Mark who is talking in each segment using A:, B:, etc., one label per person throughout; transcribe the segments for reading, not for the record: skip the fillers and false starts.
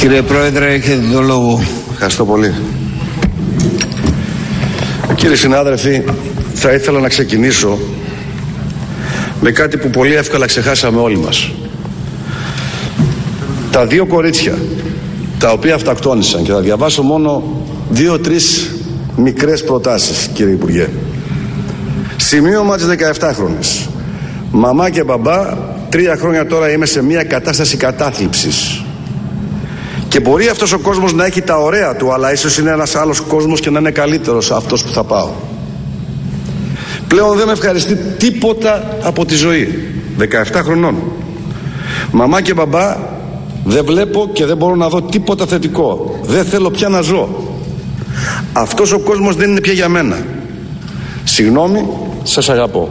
A: Κύριε Πρόεδρε, έχετε τον λόγο.
B: Ευχαριστώ πολύ. Κύριοι συνάδελφοι, θα ήθελα να ξεκινήσω με κάτι που πολύ εύκολα ξεχάσαμε όλοι μας. Τα δύο κορίτσια τα οποία αυτοκτόνησαν, και θα διαβάσω μόνο 2-3 μικρές προτάσεις, κύριε Υπουργέ. Σημείωμα της 17χρονης. Μαμά και μπαμπά, 3 χρόνια τώρα είμαι σε μια κατάσταση κατάθλιψης. Και μπορεί αυτός ο κόσμος να έχει τα ωραία του, αλλά ίσως είναι ένας άλλος κόσμος και να είναι καλύτερος αυτός που θα πάω. Πλέον δεν με ευχαριστεί τίποτα από τη ζωή. 17 χρονών. Μαμά και μπαμπά, δεν βλέπω και δεν μπορώ να δω τίποτα θετικό. Δεν θέλω πια να ζω. Αυτός ο κόσμος δεν είναι πια για μένα. Συγγνώμη, σας αγαπώ.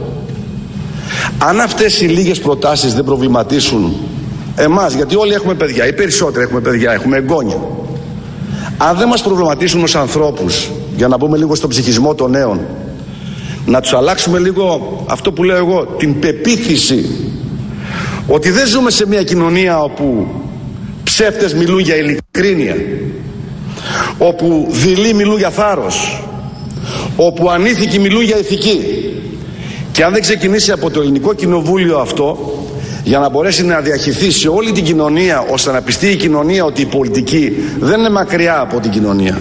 B: Αν αυτές οι λίγες προτάσεις δεν προβληματίσουν εμάς, γιατί όλοι έχουμε παιδιά, οι περισσότεροι έχουμε παιδιά, έχουμε εγγόνια, αν δεν μας προβληματίσουν ως ανθρώπους, για να μπούμε λίγο στον ψυχισμό των νέων, να τους αλλάξουμε λίγο αυτό που λέω εγώ, την πεποίθηση ότι δεν ζούμε σε μια κοινωνία όπου ψεύτες μιλούν για ειλικρίνεια, όπου δειλοί μιλούν για θάρρος, όπου ανήθικοι μιλούν για ηθική. Και αν δεν ξεκινήσει από το Ελληνικό Κοινοβούλιο αυτό, για να μπορέσει να διαχυθεί σε όλη την κοινωνία, ώστε να πιστεί η κοινωνία ότι η πολιτική δεν είναι μακριά από την κοινωνία,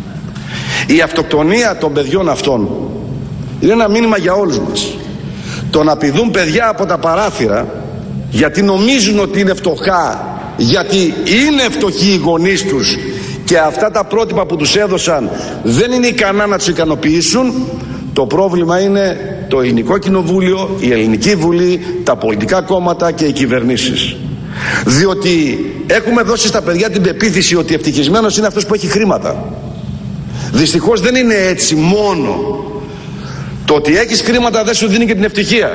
B: η αυτοκτονία των παιδιών αυτών είναι ένα μήνυμα για όλους μας. Το να πηδούν παιδιά από τα παράθυρα γιατί νομίζουν ότι είναι φτωχά, γιατί είναι φτωχοί οι γονείς τους και αυτά τα πρότυπα που τους έδωσαν δεν είναι ικανά να τους ικανοποιήσουν, το πρόβλημα είναι το Ελληνικό Κοινοβούλιο, η Ελληνική Βουλή, τα πολιτικά κόμματα και οι κυβερνήσεις. Διότι έχουμε δώσει στα παιδιά την πεποίθηση ότι ευτυχισμένος είναι αυτός που έχει χρήματα. Δυστυχώς δεν είναι έτσι μόνο. Το ότι έχεις χρήματα δεν σου δίνει και την ευτυχία.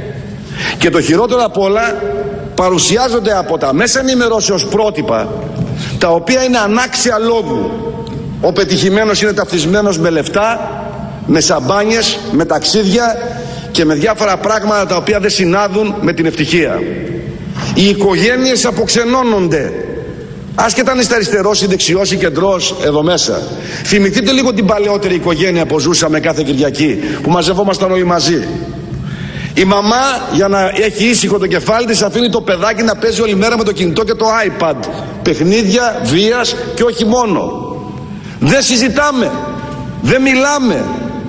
B: Και το χειρότερο απ' όλα, παρουσιάζονται από τα μέσα ενημερώσεως πρότυπα τα οποία είναι ανάξια λόγου. Ο πετυχημένος είναι ταυτισμένος με λεφτά, με σαμπάνιες, με ταξίδια και με διάφορα πράγματα τα οποία δεν συνάδουν με την ευτυχία. Οι οικογένειες αποξενώνονται, άσχετα αν είστε αριστερός ή δεξιός ή κεντρός εδώ μέσα. Θυμηθείτε λίγο την παλαιότερη οικογένεια που ζούσαμε κάθε Κυριακή, που μαζευόμασταν όλοι μαζί. Η μαμά, για να έχει ήσυχο το κεφάλι της, αφήνει το παιδάκι να παίζει όλη μέρα με το κινητό και το iPad. Παιχνίδια βίας και όχι μόνο. Δεν συζητάμε, δεν μιλάμε,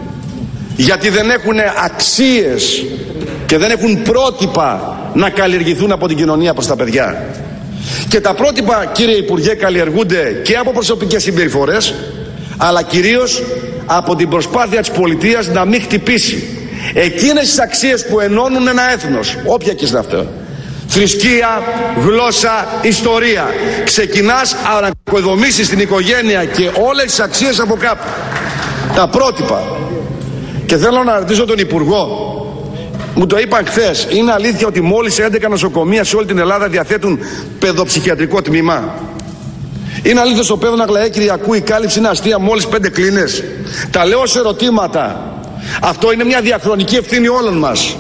B: γιατί δεν έχουν αξίες και δεν έχουν πρότυπα να καλλιεργηθούν από την κοινωνία προς τα παιδιά. Και τα πρότυπα, κύριε Υπουργέ, καλλιεργούνται και από προσωπικές συμπεριφορές, αλλά κυρίως από την προσπάθεια της πολιτείας να μην χτυπήσει εκείνες τις αξίες που ενώνουν ένα έθνος, όποια και είναι αυτό. Θρησκεία, γλώσσα, ιστορία. Ξεκινάς να οικοδομήσεις την οικογένεια και όλες τις αξίες από κάπου. Τα πρότυπα. Και θέλω να ρωτήσω τον Υπουργό, μου το είπαν χθες, είναι αλήθεια ότι μόλις 11 νοσοκομεία σε όλη την Ελλάδα διαθέτουν παιδοψυχιατρικό τμήμα? Είναι αλήθεια στο Πέδωνα Αγλαέ Κυριακού η κάλυψη είναι αστεία μόλις 5 κλίνες? Τα λέω ως ερωτήματα. Αυτό είναι μια διαχρονική ευθύνη όλων μας.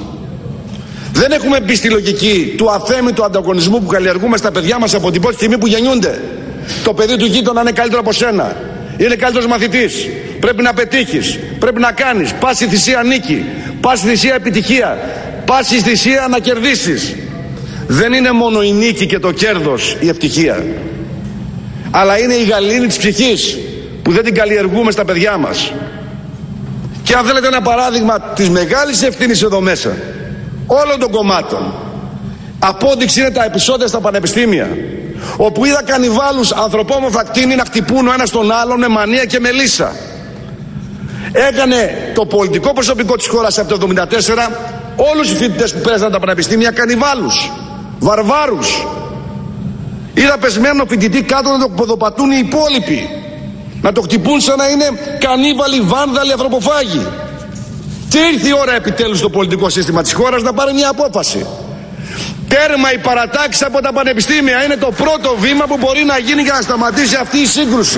B: Δεν έχουμε μπει στη λογική του αθέμητου ανταγωνισμού που καλλιεργούμε στα παιδιά μας από την πρώτη στιγμή που γεννιούνται. Το παιδί του γείτονα είναι καλύτερο από σένα, είναι καλύτερος μαθητής, πρέπει να πετύχεις, πρέπει να κάνεις, πάση θυσία νίκη, πάση θυσία επιτυχία, πάση θυσία να κερδίσεις. Δεν είναι μόνο η νίκη και το κέρδος η ευτυχία, αλλά είναι η γαλήνη της ψυχής που δεν την καλλιεργούμε στα παιδιά μας. Και αν θέλετε ένα παράδειγμα της μεγάλης ευθύνης εδώ μέσα όλων των κομμάτων, απόδειξη είναι τα επεισόδια στα πανεπιστήμια, όπου είδα κανιβάλους ανθρωπόμορφα κτίνη να χτυπούν ο ένας τον άλλον με μανία και με λύσα. Έκανε το πολιτικό προσωπικό της χώρας από το 1974 όλους οι φοιτητές που πέρασαν τα πανεπιστήμια κανιβάλους, βαρβάρους. Είδα πεσμένο φοιτητή κάτω να το ποδοπατούν οι υπόλοιποι, να το χτυπούν σαν να είναι κανίβαλοι, βάνδαλοι, ανθρωποφάγοι. Και ήρθε η ώρα επιτέλους στο πολιτικό σύστημα της χώρας να πάρει μια απόφαση. Τέρμα οι παρατάξεις από τα πανεπιστήμια, είναι το πρώτο βήμα που μπορεί να γίνει για να σταματήσει αυτή η σύγκρουση.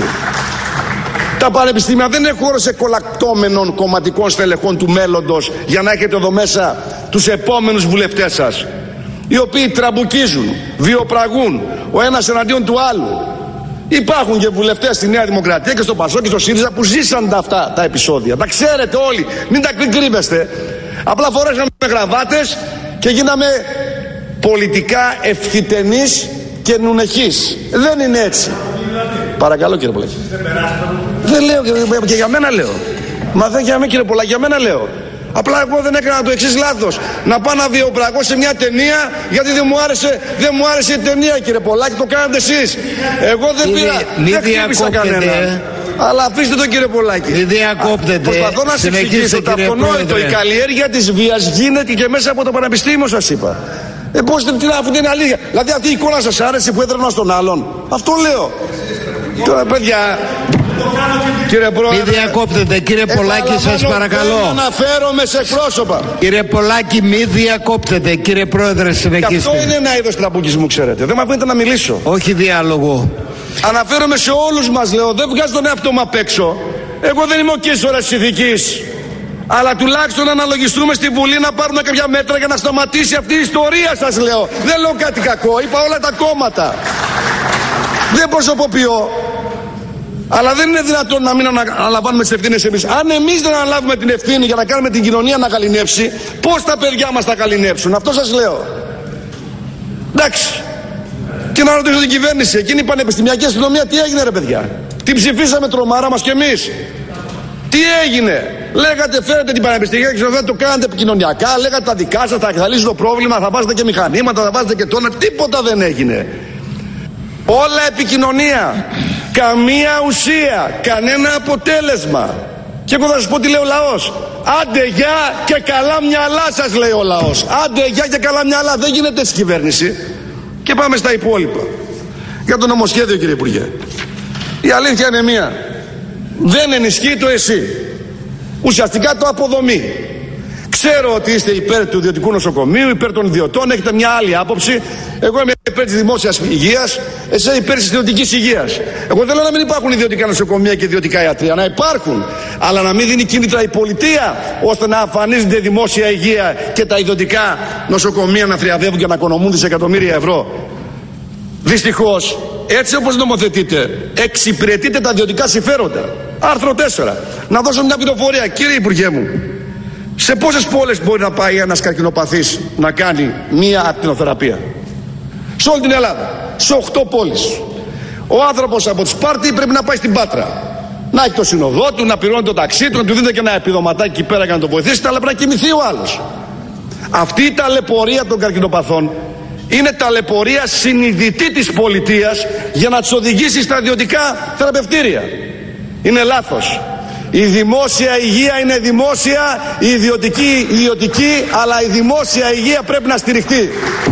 B: Τα πανεπιστήμια δεν είναι χώρο εκολακτώμενων κομματικών στελεχών του μέλλοντος για να έχετε εδώ μέσα τους επόμενους βουλευτές σας, οι οποίοι τραμπουκίζουν, βιοπραγούν ο ένας εναντίον του άλλου. Υπάρχουν και βουλευτές στη Νέα Δημοκρατία και στο ΠΑΣΟΚ και στο ΣΥΡΙΖΑ που ζήσαν αυτά τα επεισόδια. Τα ξέρετε όλοι, μην τα κρύβεστε. Απλά φορέσαμε γραβάτες και γίναμε πολιτικά ευθυτενείς και νουνεχείς. Δεν είναι έτσι. Παρακαλώ κύριε Πολάκη. Δεν λέω και για μένα λέω. Μα δεν για μένα κύριε Πολάκη, για μένα λέω. Απλά εγώ δεν έκανα το εξής λάθος. Να πάω να βιοπραγώ σε μια ταινία γιατί δεν μου άρεσε η ταινία κύριε Πολάκη, το κάνατε εσείς. Εγώ δεν πήρα, δεν χτύπησα κανέναν. Αλλά αφήστε το κύριε Πολάκη.
A: Μην διακόπτετε.
B: Προσπαθώ να σας εξηγήσω το αυτονόητο. Η καλλιέργεια της βίας γίνεται και μέσα από το πανεπιστήμιο σας είπα. Πώς αφού δεν είναι αλήθεια. Δηλαδή αυτή η εικόνα σας άρεσε που έδρανε στον άλλον. Αυτό λέω. Τώρα παιδιά. Κύριε Πρόεδρε,
A: μην διακόπτετε κύριε Πολάκη, σας παρακαλώ.
B: Δεν αναφέρομαι σε πρόσωπα.
A: Κύριε Πολάκη, μην διακόπτετε κύριε Πρόεδρε, συνεχίστε.
B: Και αυτό είναι ένα είδος τραμπουκισμού, ξέρετε. Δεν με αφήνετε να μιλήσω.
A: Όχι διάλογο.
B: Αναφέρομαι σε όλους μας, λέω. Δεν βγάζω τον εαυτό μου απ' έξω. Εγώ δεν είμαι ο κίσορας της ηθικής. Αλλά τουλάχιστον να αναλογιστούμε στη Βουλή να πάρουμε κάποια μέτρα για να σταματήσει αυτή η ιστορία, σας λέω. Δεν λέω κάτι κακό. Είπα όλα τα κόμματα. Δεν προσωποποιώ. Αλλά δεν είναι δυνατόν να μην αναλαμβάνουμε τις ευθύνες εμείς. Αν εμείς δεν αναλάβουμε την ευθύνη για να κάνουμε την κοινωνία να γαληνεύσει, πώς τα παιδιά μας θα γαληνεύσουν? Αυτό σας λέω. Εντάξει. Και να ρωτήσω την κυβέρνηση, εκείνη η πανεπιστημιακή αστυνομία, τι έγινε ρε παιδιά? Την ψηφίσαμε τρομάρα μας κι εμείς. Τι έγινε? Λέγατε φέρετε την πανεπιστημιακή αστυνομία, το κάνατε επικοινωνιακά, λέγατε τα δικά σας, θα λύσουν το πρόβλημα, θα βάζετε και μηχανήματα, θα βάζετε και τόνα. Τίποτα δεν έγινε. Όλα επικοινωνία. Καμία ουσία, κανένα αποτέλεσμα. Και εγώ θα σας πω τι λέει ο λαός. Άντε γεια και καλά μυαλά σας λέει ο λαός. Άντε γεια και καλά μυαλά. Δεν γίνεται έτσι κυβέρνηση. Και πάμε στα υπόλοιπα. Για το νομοσχέδιο κύριε Υπουργέ. Η αλήθεια είναι μία. Δεν ενισχύει το εσύ. Ουσιαστικά το αποδομεί. Ξέρω ότι είστε υπέρ του ιδιωτικού νοσοκομείου, υπέρ των ιδιωτών, έχετε μια άλλη άποψη. Εγώ είμαι υπέρ της δημόσιας υγείας, εσείς είστε υπέρ της ιδιωτικής υγείας. Εγώ δεν λέω να μην υπάρχουν ιδιωτικά νοσοκομεία και ιδιωτικά ιατρεία, να υπάρχουν. Αλλά να μην δίνει κίνητρα η πολιτεία ώστε να αφανίζεται η δημόσια υγεία και τα ιδιωτικά νοσοκομεία να θριαδεύουν και να οικονομούν δισεκατομμύρια ευρώ. Δυστυχώς, έτσι όπως νομοθετείτε, εξυπηρετείτε τα ιδιωτικά συμφέροντα. Άρθρο 4. Να δώσω μια πληροφορία, κύριε Υπουργέ μου. Σε πόσες πόλεις μπορεί να πάει ένας καρκινοπαθής να κάνει μία ακτινοθεραπεία? Σε όλη την Ελλάδα. Σε 8 πόλεις. Ο άνθρωπος από τη Σπάρτη πρέπει να πάει στην Πάτρα. Να έχει το συνοδό του, να πληρώνει το ταξί του, να του δίνετε και ένα επιδοματάκι εκεί πέρα για να το βοηθήσετε, αλλά πρέπει να κοιμηθεί ο άλλος. Αυτή η ταλαιπωρία των καρκινοπαθών είναι ταλαιπωρία συνειδητή της πολιτείας για να τους οδηγήσει στα ιδιωτικά θεραπευτήρια. Είναι λάθος. Η δημόσια υγεία είναι δημόσια, η ιδιωτική, αλλά η δημόσια υγεία πρέπει να στηριχτεί.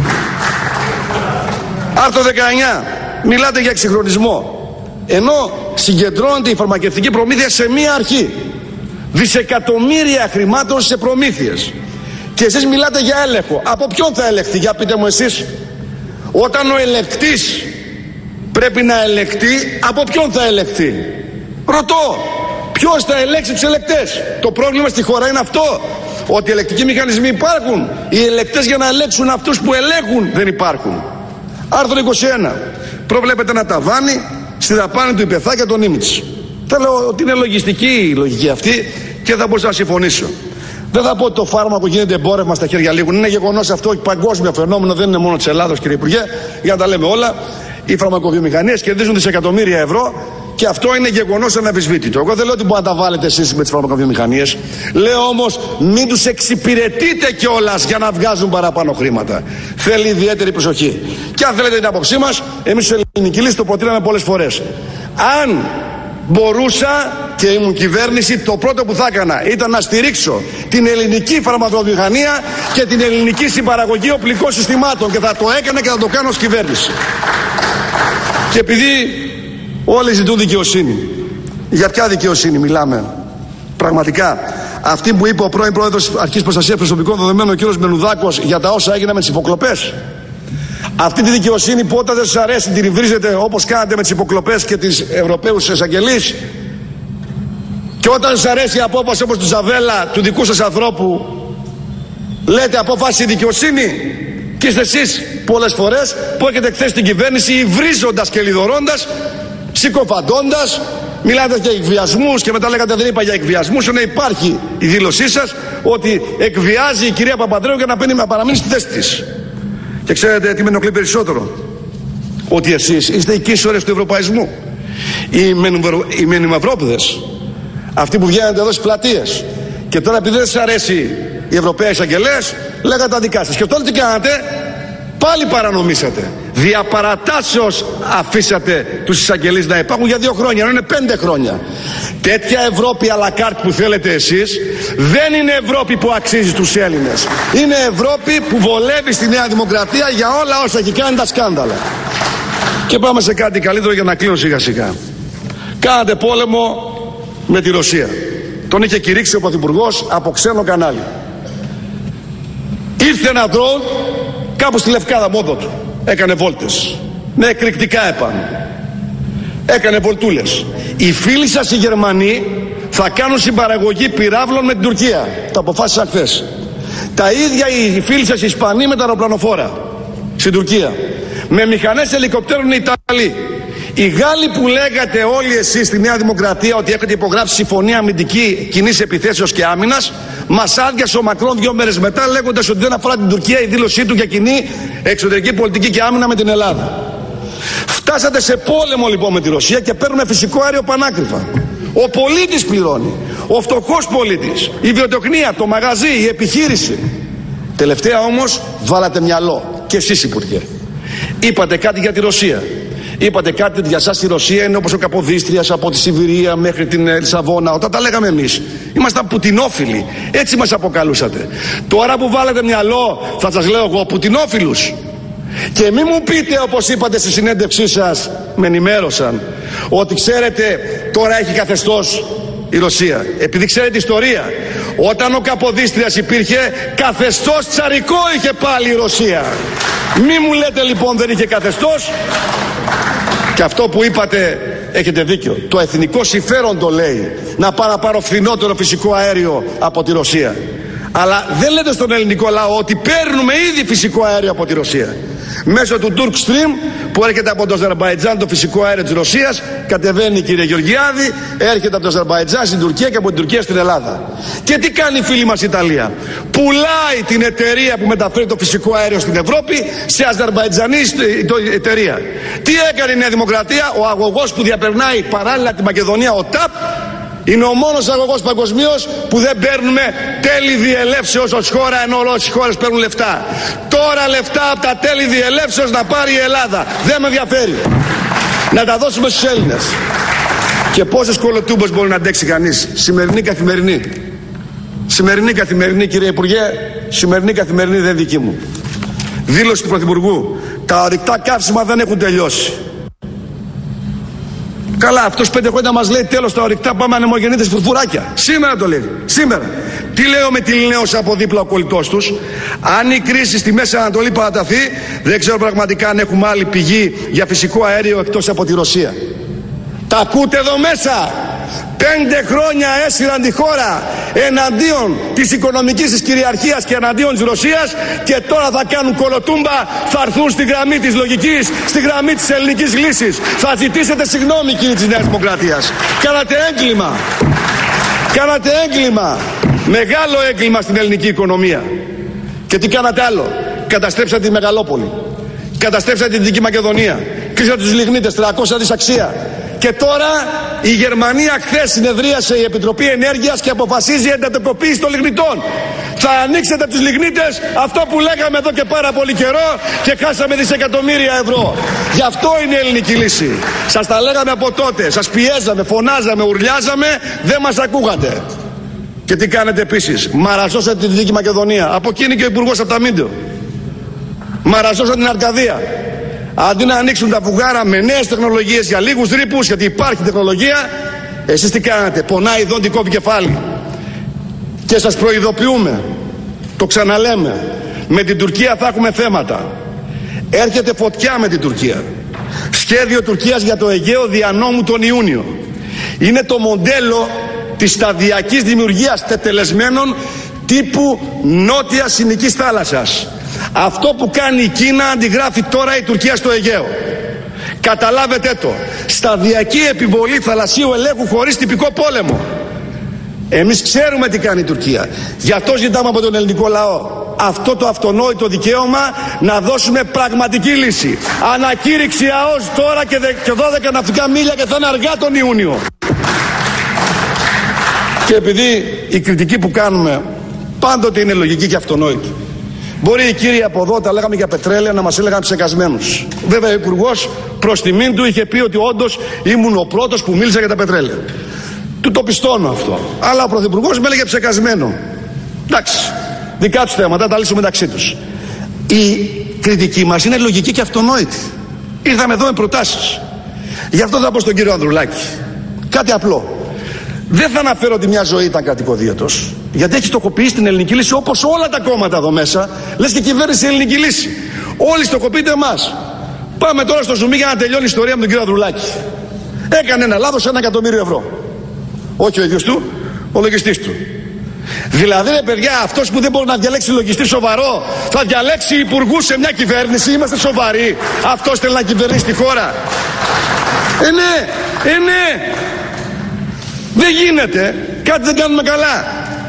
B: Άρθρο 19. Μιλάτε για εξυγχρονισμό. Ενώ συγκεντρώνεται η φαρμακευτική προμήθεια σε μία αρχή. Δισεκατομμύρια χρημάτων σε προμήθειες. Και εσείς μιλάτε για έλεγχο. Από ποιον θα ελεγχθεί? Για πείτε μου εσείς. Όταν ο ελεγκτής πρέπει να ελεγχτεί, από ποιον θα ελεγχθεί? Ρωτώ. Ποιος θα ελέγξει τους ελεκτές? Το πρόβλημα στη χώρα είναι αυτό. Ότι οι ελεκτικοί μηχανισμοί υπάρχουν. Οι ελεκτές για να ελέγξουν αυτούς που ελέγχουν δεν υπάρχουν. Άρθρο 21. Προβλέπεται ένα ταβάνι στη δαπάνη του ΥΠΕΘΑ και των ίμιτς. Θέλω ότι είναι λογιστική η λογική αυτή και θα μπορούσα να συμφωνήσω. Δεν θα πω ότι το φάρμακο γίνεται εμπόρευμα στα χέρια λίγων. Είναι γεγονός αυτό, παγκόσμιο φαινόμενο, δεν είναι μόνο της Ελλάδος κύριε Υπουργέ. Για να τα λέμε όλα. Οι φαρμακοβιομηχανίες κερδίζουν δισεκατομμύρια ευρώ. Και αυτό είναι γεγονός αναμφισβήτητο. Εγώ δεν λέω ότι μπορείτε να τα βάλετε εσείς με τις φαρμακοβιομηχανίες. Λέω όμως μην τους εξυπηρετείτε κιόλας για να βγάζουν παραπάνω χρήματα. Θέλει ιδιαίτερη προσοχή. Και αν θέλετε την άποψή μας, εμείς στους ελληνική λύση το προτείναμε πολλές φορές. Αν μπορούσα και ήμουν κυβέρνηση, το πρώτο που θα έκανα ήταν να στηρίξω την ελληνική φαρμακοβιομηχανία και την ελληνική συμπαραγωγή οπλικών συστημάτων. Και θα το έκανα και θα το κάνω ως κυβέρνηση. Και επειδή όλοι ζητούν δικαιοσύνη. Για ποια δικαιοσύνη μιλάμε? Πραγματικά αυτή που είπε ο πρώην πρόεδρος Αρχής Προστασίας Προσωπικών Δεδομένων, ο κ. Μενουδάκος, για τα όσα έγιναν με τις υποκλοπές. Αυτή τη δικαιοσύνη που όταν δεν σας αρέσει την βρίζετε όπως κάνατε με τις υποκλοπές και τις Ευρωπαίους εισαγγελείς. Και όταν σας αρέσει η απόφαση όπως του Ζαβέλα, του δικού σας ανθρώπου, λέτε απόφαση δικαιοσύνη. Και είστε εσείς πολλές φορές που έχετε εκθέσει την κυβέρνηση υβρίζοντας και λιδωρώντας Συκοφαντώντας, μιλάτε για εκβιασμούς και μετά λέγατε δεν είπα για εκβιασμούς, ενώ υπάρχει η δήλωσή σας ότι εκβιάζει η κυρία Παπανδρέου για να παραμείνει στη θέση της. Και ξέρετε τι με ενοχλεί περισσότερο? Ότι εσείς είστε οι κίσορες του ευρωπαϊσμού. Οι μενιμαυρόπηδες, αυτοί που βγαίνετε εδώ στις πλατείες, και τώρα επειδή δεν σας αρέσει οι Ευρωπαίοι εισαγγελέες, λέγατε τα δικά σας. Και τώρα τι κάνατε? Πάλι παρανομήσατε. Διαπαρατάσεως αφήσατε τους εισαγγελείς να υπάρχουν για 2 χρόνια, ενώ είναι 5 χρόνια. Τέτοια Ευρώπη à la carte που θέλετε εσείς δεν είναι Ευρώπη που αξίζει στους Έλληνες. Είναι Ευρώπη που βολεύει στη Νέα Δημοκρατία για όλα όσα έχει κάνει τα σκάνδαλα. Και πάμε σε κάτι καλύτερο για να κλείνω σιγά σιγά. Κάνατε πόλεμο με τη Ρωσία. Τον είχε κηρύξει ο Πρωθυπουργός από ξένο κανάλι. Ήρθε ένα ντρόουν κάπου στη Λευκάδα μόνο του. Έκανε βόλτες. Με εκρηκτικά επάνω. Έκανε βολτούλες. Οι φίλοι σας οι Γερμανοί θα κάνουν συμπαραγωγή πυράβλων με την Τουρκία. Το αποφάσισαν χθες. Τα ίδια οι φίλοι σας οι Ισπανοί με τα αεροπλανοφόρα στην Τουρκία. Με μηχανές ελικοπτέρων οι Ιταλοί. Οι Γάλλοι που λέγατε όλοι εσείς στη Νέα Δημοκρατία ότι έχετε υπογράψει συμφωνία αμυντική κοινής επιθέσεως και άμυνας, μας άδειασε ο Μακρόν 2 μέρες μετά λέγοντας ότι δεν αφορά την Τουρκία η δήλωσή του για κοινή εξωτερική πολιτική και άμυνα με την Ελλάδα. Φτάσατε σε πόλεμο λοιπόν με τη Ρωσία και παίρνουμε φυσικό αέριο πανάκριβα. Ο πολίτης πληρώνει. Ο φτωχός πολίτης. Η βιοτεχνία, το μαγαζί, η επιχείρηση. Τελευταία όμως βάλατε μυαλό. Και εσείς Υπουργέ. Είπατε κάτι για τη Ρωσία. Είπατε κάτι ότι για σας η Ρωσία είναι όπως ο Καποδίστριας από τη Σιβηρία μέχρι την Λισαβόνα. Όταν τα λέγαμε εμείς, ήμασταν πουτινόφιλοι. Έτσι μας αποκαλούσατε. Τώρα που βάλετε μυαλό, θα σας λέω εγώ πουτινόφιλους. Και μη μου πείτε, όπως είπατε στη συνέντευξή σας, με ενημέρωσαν, ότι ξέρετε τώρα έχει καθεστώς η Ρωσία. Επειδή ξέρετε ιστορία, όταν ο Καποδίστριας υπήρχε, καθεστώς τσαρικό είχε πάλι η Ρωσία. Μη μου λέτε λοιπόν δεν είχε καθεστώς. Και αυτό που είπατε έχετε δίκιο. Το εθνικό συμφέρον το λέει να πάρω φθηνότερο φυσικό αέριο από τη Ρωσία. Αλλά δεν λέτε στον ελληνικό λαό ότι παίρνουμε ήδη φυσικό αέριο από τη Ρωσία. Μέσω του Turk Stream που έρχεται από το Αζερμπαϊτζάν το φυσικό αέριο της Ρωσίας, κατεβαίνει κύριε Γεωργιάδη, έρχεται από το Αζερμπαϊτζάν στην Τουρκία και από την Τουρκία στην Ελλάδα. Και τι κάνει η φίλη μας Ιταλία? Πουλάει την εταιρεία που μεταφέρει το φυσικό αέριο στην Ευρώπη σε αζερμπαϊτζανής εταιρεία. Τι έκανε η Νέα Δημοκρατία? Ο αγωγός που διαπερνάει παράλληλα τη Μακεδονία, ο ΤΑΠ, είναι ο μόνος αγωγός παγκοσμίως που δεν παίρνουμε τέλη διελεύσεως ως χώρα, ενώ όλες οι χώρες παίρνουν λεφτά. Τώρα λεφτά από τα τέλη διελεύσεως να πάρει η Ελλάδα. Δεν με ενδιαφέρει. Να τα δώσουμε στους Έλληνες. Και πόσες κολοτούμπες μπορεί να αντέξει κανείς? Σημερινή καθημερινή. Σημερινή καθημερινή, κύριε Υπουργέ. Σημερινή καθημερινή δεν είναι δική μου. Δήλωση του Πρωθυπουργού. Τα ορυκτά καύσιμα δεν έχουν τελειώσει. Καλά, αυτός 5 χρόνια μας λέει τέλος τα ορυκτά, πάμε ανεμογεννήτες φουρφουράκια. Σήμερα το λέει. Σήμερα. Τι λέω με τη Λινέωσα από δίπλα ο κολλητός τους? Αν η κρίση στη Μέση Ανατολή παραταθεί, δεν ξέρω πραγματικά αν έχουμε άλλη πηγή για φυσικό αέριο εκτός από τη Ρωσία. Τα ακούτε εδώ μέσα? 5 χρόνια έσυραν τη χώρα εναντίον της οικονομικής της κυριαρχίας και εναντίον της Ρωσίας και τώρα θα κάνουν κολοτούμπα, θα έρθουν στη γραμμή της λογικής, στη γραμμή της ελληνικής λύσης. Θα ζητήσετε συγγνώμη κύριοι της Νέας Δημοκρατίας. Κάνατε έγκλημα. Κάνατε έγκλημα. Μεγάλο έγκλημα στην ελληνική οικονομία. Και τι κάνατε άλλο? Καταστρέψατε τη Μεγαλόπολη. Καταστρέψατε τη Δυτική Μακεδονία. Κλείσατε τους λιγνίτες, 300 δις αξία. Και τώρα η Γερμανία χθες συνεδρίασε η Επιτροπή Ενέργειας και αποφασίζει εντατικοποίηση των λιγνητών. Θα ανοίξετε τους λιγνίτες, αυτό που λέγαμε εδώ και πάρα πολύ καιρό και χάσαμε δισεκατομμύρια ευρώ. Γι' αυτό είναι η ελληνική λύση. Σας τα λέγαμε από τότε, σας πιέζαμε, φωνάζαμε, ουρλιάζαμε, δεν μας ακούγατε. Και τι κάνετε επίσης? Μαραζώσατε τη Δυτική Μακεδονία. Από εκείνη και ο Υπουργός Απταμίντεο. Μαραζώσατε την Αρκαδία. Αντί να ανοίξουν τα βουγάρα με νέες τεχνολογίες για λίγους ρήπους, γιατί υπάρχει τεχνολογία, εσείς τι κάνατε? Πονάει δόντι κόβει κεφάλι. Και σας προειδοποιούμε, το ξαναλέμε, με την Τουρκία θα έχουμε θέματα. Έρχεται φωτιά με την Τουρκία. Σχέδιο Τουρκίας για το Αιγαίο δια νόμου τον Ιούνιο. Είναι το μοντέλο της σταδιακής δημιουργίας τετελεσμένων τύπου νότιας Συνικής θάλασσας. Αυτό που κάνει η Κίνα αντιγράφει τώρα η Τουρκία στο Αιγαίο. Καταλάβετε το. σταδιακή επιβολή θαλασσίου ελέγχου χωρίς τυπικό πόλεμο. Εμείς ξέρουμε τι κάνει η Τουρκία. Γι' αυτό ζητάμε από τον ελληνικό λαό αυτό το αυτονόητο δικαίωμα να δώσουμε πραγματική λύση. Ανακήρυξη ΑΟΣ τώρα και 12 ναυτικά μίλια και θα είναι αργά τον Ιούνιο. Και επειδή η κριτική που κάνουμε πάντοτε είναι λογική και αυτονόητη, μπορεί οι κύριοι από εδώ, τα λέγαμε για πετρέλαια, να μας έλεγαν ψεκασμένους. Βέβαια ο Υπουργός προς τιμήν του είχε πει ότι όντως ήμουν ο πρώτος που μίλησα για τα πετρέλαια. Του το πιστώνω αυτό. Αλλά ο Πρωθυπουργός με έλεγε ψεκασμένο. Εντάξει, δικά τους θέματα, τα λύσουμε μεταξύ τους. Η κριτική μας είναι λογική και αυτονόητη. Ήρθαμε εδώ με προτάσεις. Γι' αυτό θα πω στον κύριο Ανδρουλάκη κάτι απλό. Δεν θα αναφέρω ότι μια ζωή ήταν κατοικοδίαιτος, γιατί έχει στοχοποιήσει την ελληνική λύση όπως όλα τα κόμματα εδώ μέσα. Λες και κυβέρνηση ελληνική λύση. Όλοι στοχοποιείτε εμάς. Πάμε τώρα στο ζουμί για να τελειώνει η ιστορία με τον κύριο Ανδρουλάκη. Έκανε ένα λάθος 1 εκατομμύριο ευρώ. Όχι ο ίδιος του, ο λογιστής του. Δηλαδή, ρε παιδιά, αυτός που δεν μπορεί να διαλέξει λογιστή σοβαρό, θα διαλέξει υπουργούς σε μια κυβέρνηση. Είμαστε σοβαροί. Αυτός θέλει να κυβερνήσει τη χώρα. Ναι. Δεν γίνεται. Κάτι δεν κάνουμε καλά.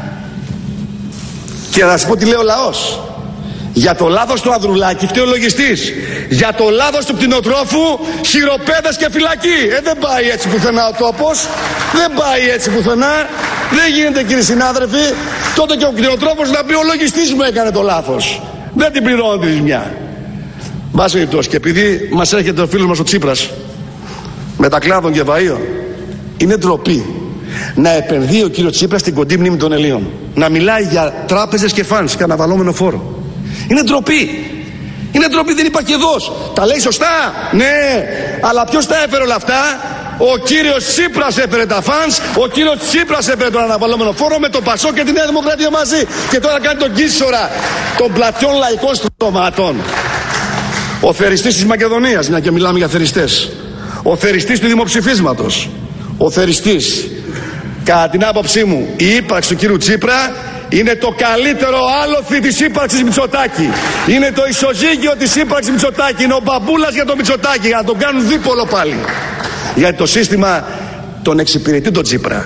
B: Και να σας πω τι λέει ο λαός. Για το λάθος του Ανδρουλάκη φταίει ο λογιστής. Για το λάθος του κτηνοτρόφου χειροπέδες και φυλακή. Δεν πάει έτσι πουθενά ο τόπος. Δεν πάει έτσι πουθενά. Δεν γίνεται, κύριοι συνάδελφοι. Τότε και ο κτηνοτρόφος να πει ο λογιστής μου έκανε το λάθος. Δεν την πληρώνω τη ζημιά. Βάσει περιπτώσει, και επειδή μας έρχεται ο φίλος μας ο Τσίπρας με τα κλάδων και βαΐων, είναι ντροπή να επενδύει ο κύριος Τσίπρας στην κοντή μνήμη των Ελλήνων. Να μιλάει για τράπεζες και φανς και αναβαλώμενο φόρο. Είναι ντροπή. Είναι ντροπή, δεν υπάρχει εδώς. Τα λέει σωστά, ναι. Αλλά ποιος τα έφερε όλα αυτά? Ο κύριος Τσίπρας έφερε τα φανς. Ο κύριος Τσίπρας έφερε τον αναβαλώμενο φόρο με το Πασό και τη Νέα Δημοκρατία μαζί. Και τώρα κάνει τον κίσορα των πλατιών λαϊκών στρωμάτων. Ο θεριστής της Μακεδονίας, μια και μιλάμε για θεριστές. Ο θεριστής του δημοψηφίσματος. Ο θεριστής. Κατά την άποψή μου, η ύπαρξη του κύριου Τσίπρα είναι το καλύτερο άλοθη της ύπαρξης Μητσοτάκη. Είναι το ισοζύγιο της ύπαρξης Μητσοτάκη. Είναι ο μπαμπούλας για τον Μητσοτάκη, για να τον κάνουν δίπολο πάλι. Γιατί το σύστημα τον εξυπηρετεί τον Τσίπρα.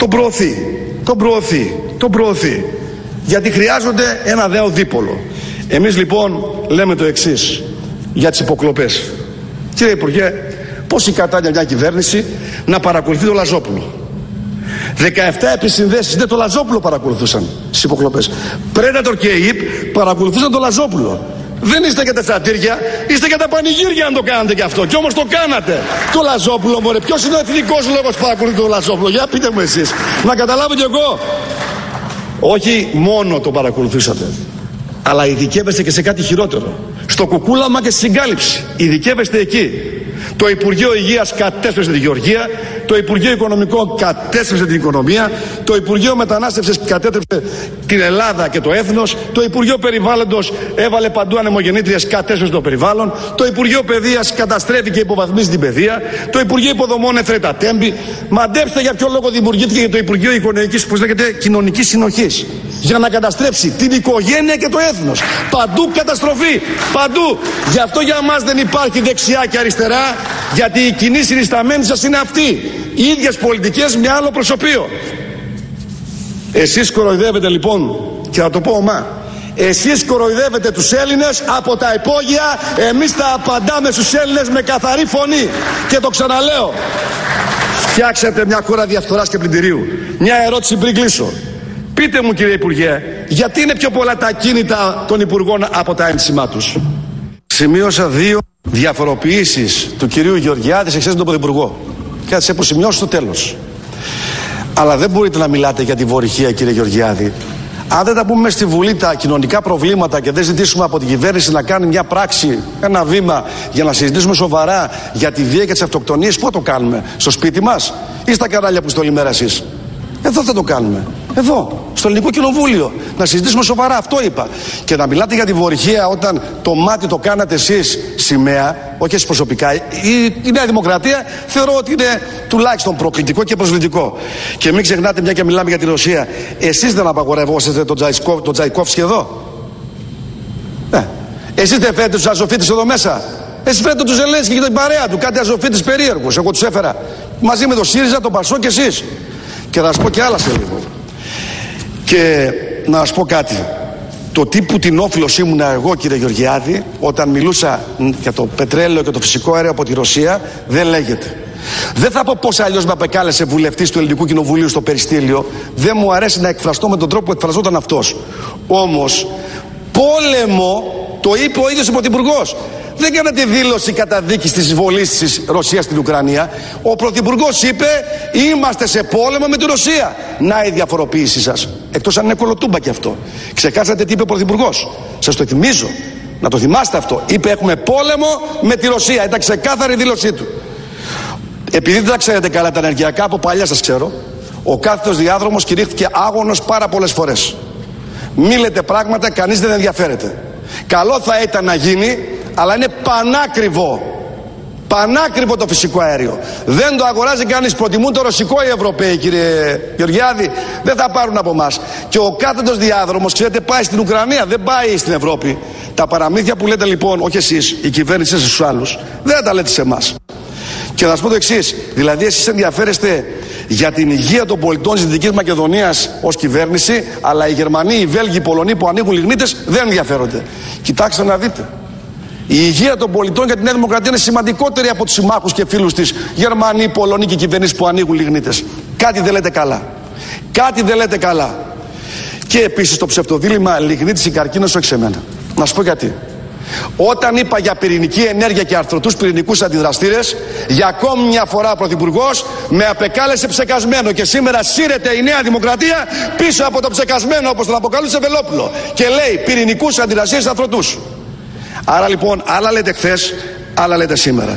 B: Τον προωθεί. Γιατί χρειάζονται ένα δέο δίπολο. Εμείς λοιπόν λέμε το εξής για τις υποκλοπές. Κύριε Υπουργέ, πώς η κατάλληλα μια κυβέρνηση να παρακολουθεί τον Λαζόπουλο? 17 επισυνδέσεις, δεν το Λαζόπουλο παρακολουθούσαν στις υποκλοπές. Πρέντατορ και ΙΠ παρακολουθούσαν τον Λαζόπουλο. Δεν είστε για τα τσατήρια, είστε για τα πανηγύρια αν το κάνετε κι αυτό. Κι όμως το κάνατε. Το Λαζόπουλο, μωρέ, ποιος είναι ο εθνικός λόγος που παρακολουθεί τον Λαζόπουλο? Για πείτε μου εσείς, να καταλάβω κι εγώ. Όχι μόνο το παρακολουθούσατε, αλλά ειδικεύεστε και σε κάτι χειρότερο. Στο κουκούλαμα και στη συγκάλυψη. Ειδικεύεστε εκεί. Το Υπουργείο Υγείας κατέστρεψε τη Γεωργία, το Υπουργείο Οικονομικών κατέστρεψε την οικονομία, το Υπουργείο Μετανάστευσης κατέστρεψε την Ελλάδα και το έθνος, το Υπουργείο Περιβάλλοντος έβαλε παντού ανεμογεννήτριες, κατέστρεψε το περιβάλλον, το Υπουργείο Παιδείας καταστρέφει και υποβαθμίζει την παιδεία, το Υπουργείο Υποδομών έφερε τα τέμπη. Μαντέψτε για ποιο λόγο δημιουργήθηκε και το Υπουργείο Κοινωνικής Συνοχής. Για να καταστρέψει την οικογένεια και το έθνος. Παντού καταστροφή. Παντού. Γι' αυτό για μας δεν υπάρχει δεξιά και αριστερά, γιατί η κοινή συνισταμένη σας είναι αυτή. Οι ίδιες πολιτικές με άλλο προσωπείο. Εσείς κοροϊδεύετε λοιπόν, και να το πω ομά, εσείς κοροϊδεύετε τους Έλληνες από τα υπόγεια. Εμείς θα απαντάμε στους Έλληνες με καθαρή φωνή. Και το ξαναλέω, φτιάξατε μια χώρα διαφθοράς και πλυντηρίου. Μια ερώτηση πριν κλείσω. Πείτε μου, κύριε Υπουργέ, γιατί είναι πιο πολλά τα ακίνητα των υπουργών από τα ένσημά τους? Σημείωσα 2 διαφοροποιήσεις του κυρίου Γεωργιάδη σε σχέση με τον Πρωθυπουργό. Και θα τις αποσημειώσω στο τέλος. Αλλά δεν μπορείτε να μιλάτε για τη βορυχία, κύριε Γεωργιάδη. Αν δεν τα πούμε στη Βουλή τα κοινωνικά προβλήματα και δεν ζητήσουμε από την κυβέρνηση να κάνει μια πράξη, ένα βήμα για να συζητήσουμε σοβαρά για τη βία και τις αυτοκτονίες, πού θα το κάνουμε? Στο σπίτι μας ή στα κανάλια που είστε όλη μέρα εσείς? Εδώ θα το κάνουμε. Εδώ, στο Ελληνικό Κοινοβούλιο. Να συζητήσουμε σοβαρά, αυτό είπα. Και να μιλάτε για τη βορυχία όταν το μάτι το κάνατε εσείς σημαία, όχι εσείς προσωπικά. Η Νέα Δημοκρατία θεωρώ ότι είναι τουλάχιστον προκλητικό και προσβλητικό. Και μην ξεχνάτε, μια και μιλάμε για τη Ρωσία, εσείς δεν απαγορευόσατε τον Τσαϊκόφσκι εδώ? Εσείς δεν φέρετε τους Αζωφίτες εδώ μέσα? Εσείς φέρετε του Ζελένσκι και την παρέα του, κάτι αζωφίτης περίεργους. Εγώ τους έφερα μαζί με το ΣΥΡΙΖΑ, τον Πασό και εσείς. Και θα σας πω και άλλα σε λίγο. Και να σας πω κάτι. Το τι πουτινόφιλος ήμουνα εγώ, κύριε Γεωργιάδη, όταν μιλούσα για το πετρέλαιο και το φυσικό αέριο από τη Ρωσία, δεν λέγεται. Δεν θα πω πώς αλλιώς με απεκάλεσε βουλευτής του Ελληνικού Κοινοβουλίου στο Περιστήλιο. Δεν μου αρέσει να εκφραστώ με τον τρόπο που εκφραζόταν αυτός. Όμως, πόλεμο το είπε ο ίδιος ο Πρωθυπουργός. Δεν κάνατε δήλωση καταδίκης της εισβολής της Ρωσίας στην Ουκρανία. Ο Πρωθυπουργός είπε: είμαστε σε πόλεμο με τη Ρωσία. Να η διαφοροποίησή σας. Εκτός αν είναι κολοτούμπα και αυτό. Ξεχάσατε τι είπε ο Πρωθυπουργός. Σας το θυμίζω. Να το θυμάστε αυτό. Είπε: έχουμε πόλεμο με τη Ρωσία. Ήταν ξεκάθαρη η δήλωσή του. Επειδή δεν τα ξέρετε καλά τα ενεργειακά, από παλιά σας ξέρω, ο κάθετος διάδρομος κηρύχθηκε άγωνος πάρα πολλές φορές. Μη λέτε πράγματα, κανείς δεν ενδιαφέρεται. Καλό θα ήταν να γίνει, αλλά είναι πανάκριβο. Πανάκριβο το φυσικό αέριο. Δεν το αγοράζει κανείς. Προτιμούν το ρωσικό οι Ευρωπαίοι, κύριε Γεωργιάδη. Δεν θα πάρουν από εμάς. Και ο κάθετος διάδρομος, ξέρετε, πάει στην Ουκρανία, δεν πάει στην Ευρώπη. Τα παραμύθια που λέτε λοιπόν, όχι εσείς, η κυβέρνηση στους άλλους, δεν τα λέτε σε εμάς. Και θα σας πω το εξής. Δηλαδή, εσείς ενδιαφέρεστε για την υγεία των πολιτών της Δυτικής Μακεδονίας ως κυβέρνηση, αλλά οι Γερμανοί, οι Βέλγοι, οι Πολωνοί που ανοίγουν λιγνίτες δεν ενδιαφέρονται. Κοιτάξτε να δείτε. Η υγεία των πολιτών για τη Νέα Δημοκρατία είναι σημαντικότερη από τους συμμάχους και φίλους της, Γερμανοί, Πολωνοί και κυβερνήσεις που ανοίγουν λιγνίτες. Κάτι δεν λέτε καλά. Κάτι δεν λέτε καλά. Και επίσης το ψευτοδήλημα λιγνίτης ή καρκίνος, όχι σε μένα. Να σου πω γιατί. Όταν είπα για πυρηνική ενέργεια και αρθρωτούς πυρηνικούς αντιδραστήρες, για ακόμη μια φορά ο Πρωθυπουργός με απεκάλεσε ψεκασμένο. Και σήμερα σύρεται η Νέα Δημοκρατία πίσω από το ψεκασμένο, όπως τον αποκαλούσε Βελόπουλο. Και λέει πυρηνικούς αντιδραστήρες αρθρωτούς. Άρα λοιπόν, άλλα λέτε χθες, άλλα λέτε σήμερα.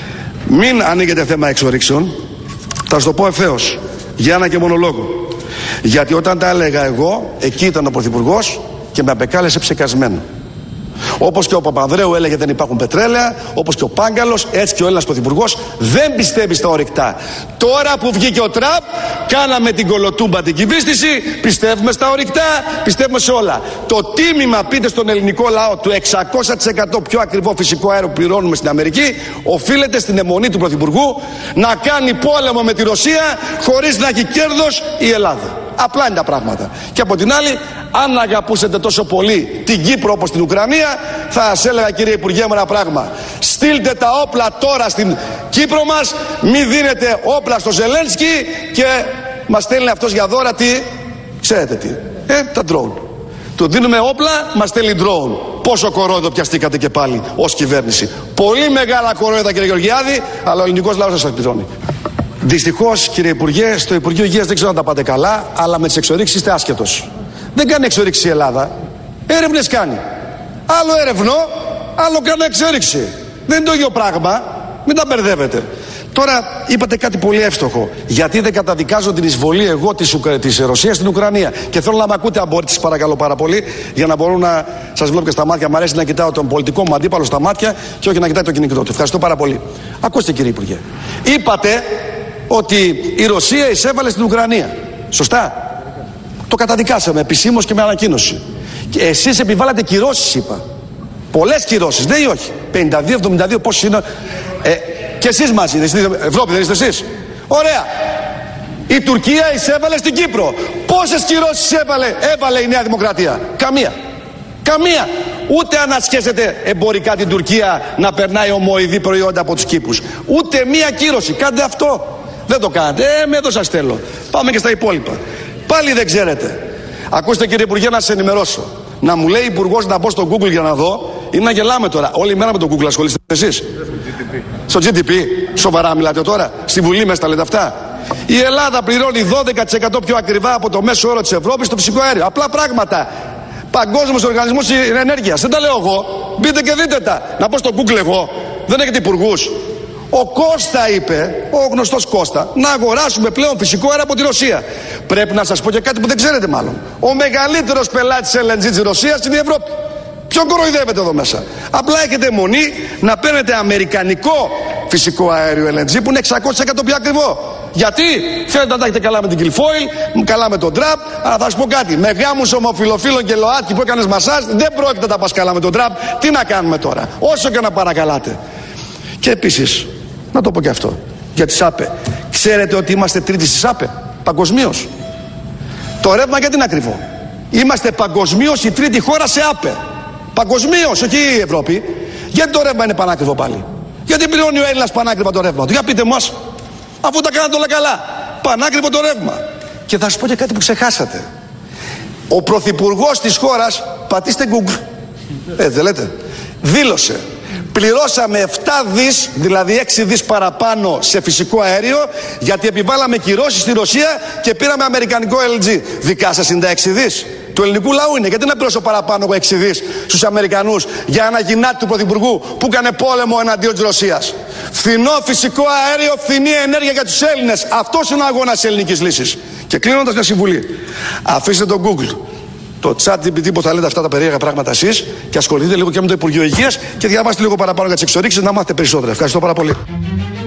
B: Μην ανοίγετε θέμα εξορίξεων. Θα σας το πω ευθέως, για ένα και μόνο λόγο. Γιατί όταν τα έλεγα εγώ, εκεί ήταν ο Πρωθυπουργός και με απεκάλεσε ψεκασμένο. Όπως και ο Παπανδρέου έλεγε δεν υπάρχουν πετρέλαια, όπως και ο Πάγκαλος, έτσι και ο Έλληνας Πρωθυπουργός δεν πιστεύει στα ορυκτά. Τώρα που βγήκε ο Τραμπ, κάναμε την κολοτούμπα την κυβίστηση, πιστεύουμε στα ορυκτά, πιστεύουμε σε όλα. Το τίμημα, πείτε στον ελληνικό λαό, του 600% πιο ακριβό φυσικό αέριο που πληρώνουμε στην Αμερική, οφείλεται στην αιμονή του Πρωθυπουργού να κάνει πόλεμο με τη Ρωσία χωρίς να έχει κέρδος η Ελλάδα. Απλά είναι τα πράγματα. Και από την άλλη, αν αγαπούσετε τόσο πολύ την Κύπρο όπως την Ουκρανία, θα σας έλεγα, κύριε Υπουργέ μου, ένα πράγμα. Στείλτε τα όπλα τώρα στην Κύπρο μας, μην δίνετε όπλα στο Ζελένσκι και μας στέλνει αυτός για δώρα τι, ξέρετε τι, τα drone. Του δίνουμε όπλα, μας στέλνει drone. Πόσο κορόιδο πιαστήκατε και πάλι ως κυβέρνηση. Πολύ μεγάλα κορόιδα, κύριε Γεωργιάδη, αλλά ο ελληνικός λαός δεν σας πληρώνει. Δυστυχώς, κύριε Υπουργέ, στο Υπουργείο Υγείας δεν ξέρω αν τα πάτε καλά, αλλά με τις εξορίξεις είστε άσχετος. Δεν κάνει εξορίξη η Ελλάδα. Έρευνες κάνει. Άλλο έρευνο, άλλο κάνει εξορίξη. Δεν είναι το ίδιο πράγμα. Μην τα μπερδεύετε. Τώρα είπατε κάτι πολύ εύστοχο. Γιατί δεν καταδικάζω την εισβολή εγώ της Ρωσίας στην Ουκρανία. Και θέλω να με ακούτε, αν μπορείτε, σας παρακαλώ πάρα πολύ, για να μπορώ να σας βλέπω και στα μάτια. Μ' αρέσει να κοιτάω τον πολιτικό μου αντίπαλο στα μάτια και όχι να κοιτάει το κυνηγητό του. Ευχαριστώ πάρα πολύ. Ακούστε, κύριε Υπουργέ. Είπατε ότι η Ρωσία εισέβαλε στην Ουκρανία. Σωστά. Το καταδικάσαμε επισήμως και με ανακοίνωση. Και εσείς επιβάλλατε κυρώσεις, είπα. Πολλές κυρώσεις, ναι ή όχι? 52, 72, πόσοι είναι? Και εσείς μαζί, Ευρώπη δεν είστε εσείς? Ωραία. Η Τουρκία εισέβαλε στην Κύπρο. Πόσες κυρώσεις έβαλε η Νέα Δημοκρατία? Καμία. Καμία. Ούτε ανασχέσετε εμπορικά την Τουρκία να περνάει ομοειδή προϊόντα από τους κήπους. Ούτε μία κύρωση. Κάντε αυτό. Δεν το κάνετε. Με εδώ σας θέλω. Πάμε και στα υπόλοιπα. Πάλι δεν ξέρετε. Ακούστε, κύριε Υπουργέ, να σας ενημερώσω. Να μου λέει υπουργός να μπω στο Google για να δω, είναι να γελάμε τώρα. Όλη μέρα με το Google ασχολείστε εσείς? Στο GDP. Σοβαρά μιλάτε τώρα? Στη Βουλή μέσα τα λέτε αυτά? Η Ελλάδα πληρώνει 12% πιο ακριβά από το μέσο όρο της Ευρώπης στο φυσικό αέριο. Απλά πράγματα. Παγκόσμιος Οργανισμός Ενέργειας. Δεν τα λέω εγώ. Μπείτε και δείτε τα. Να πω στο Google εγώ. Δεν έχετε υπουργούς? Ο Κώστα είπε, ο γνωστός Κώστα, να αγοράσουμε πλέον φυσικό αέριο από τη Ρωσία. Πρέπει να σας πω και κάτι που δεν ξέρετε μάλλον. Ο μεγαλύτερος πελάτης LNG της Ρωσίας είναι η Ευρώπη. Ποιον κοροϊδεύετε εδώ μέσα? Απλά έχετε μονή να παίρνετε αμερικανικό φυσικό αέριο LNG που είναι 600% πιο ακριβό. Γιατί θέλετε να τα έχετε καλά με την Κιλφόιλ, καλά με τον Τραμπ, αλλά θα σου πω κάτι. Με γάμους ομοφυλοφίλων και ΛΟΑΤΚΙ που έκανες μασάζ, δεν πρόκειται να τα πας καλά με τον Τραμπ. Τι να κάνουμε τώρα, όσο και να παρακαλάτε. Και επίσης, να το πω και αυτό, για τη ΣΑΠΕ. Ξέρετε ότι είμαστε τρίτη στη ΣΑΠΕ, παγκοσμίως. Το ρεύμα γιατί είναι ακριβό. Είμαστε παγκοσμίως η τρίτη χώρα σε ΑΠΕ. Παγκοσμίως, όχι η Ευρώπη. Γιατί το ρεύμα είναι πανάκριβο πάλι? Γιατί πληρώνει ο Έλληνας πανάκριβα το ρεύμα του? Για πείτε μας, αφού τα κάνατε όλα καλά. Πανάκριβο το ρεύμα. Και θα σου πω και κάτι που ξεχάσατε. Ο πρωθυπουργός της χώρας, πατήστε Google, δεν λέτε, δήλωσε: πληρώσαμε 7 δις, δηλαδή 6 δις παραπάνω σε φυσικό αέριο, γιατί επιβάλαμε κυρώσεις στη Ρωσία και πήραμε αμερικανικό LNG. Δικά σας είναι τα 6 δις? Του ελληνικού λαού είναι. Γιατί να πληρώσω παραπάνω εγώ 6 δις στους Αμερικανούς για ένα γυνάτι του πρωθυπουργού που έκανε πόλεμο εναντίον της Ρωσίας? Φθηνό φυσικό αέριο, φθηνή ενέργεια για τους Έλληνες. Αυτός είναι ο αγώνας της ελληνικής λύσης. Και κλείνοντας μια συμβουλή. Αφήστε το Google, το ChatGPT που θα λέτε αυτά τα περίεργα πράγματα εσείς, και ασχοληθείτε λίγο και με το Υπουργείο Υγείας και διαβάστε λίγο παραπάνω για τις εξορίξεις να μάθετε περισσότερα. Ευχαριστώ πάρα πολύ.